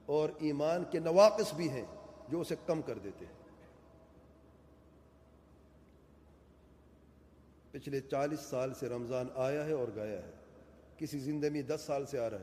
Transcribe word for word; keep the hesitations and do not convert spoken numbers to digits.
और ईमान के नवाक़िस भी हैं जो उसे कम कर देते हैं। पिछले चालीस साल से रमज़ान आया है और गया है, किसी जिंदगी में दस साल से आ रहा है।